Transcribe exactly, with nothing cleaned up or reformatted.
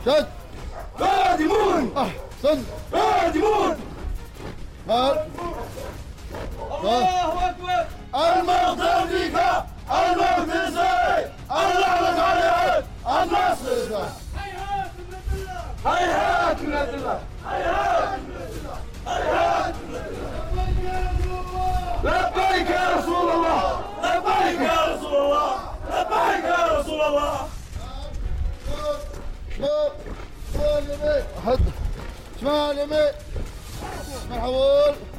شد. قادمون. أحسن. قادمون. مال. الله أكبر. المغفر فيك، المغفر زي، اللعنة عليك، النصر. هيهات من الله. هيهات من الله. هيهات من الله. هيهات من الله. لبيك يا رسول الله. لبيك يا رسول الله. لبيك يا رسول الله. شمال يمين. شمال يمين. شمال يمين. شمال حول.